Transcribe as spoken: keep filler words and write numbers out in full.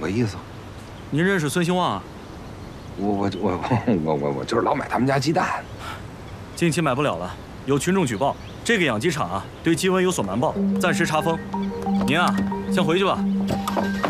个意思？ 您认识孙兴旺啊？ 我我我我我我就是老买他们家鸡蛋。 近期买不了了，有群众举报，这个养鸡场啊对鸡瘟有所瞒报，暂时查封。您啊，先回去吧。